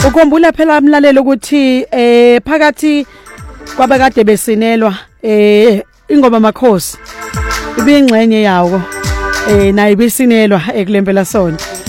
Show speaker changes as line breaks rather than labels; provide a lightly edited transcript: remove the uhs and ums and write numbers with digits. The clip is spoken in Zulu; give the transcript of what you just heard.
Ukhumbula phela umlalelo ukuthi phakathi kwabakade besinelwa ingoma Makhosi ibingxenye yawo nayo ibisinelwa ekulempela sonto.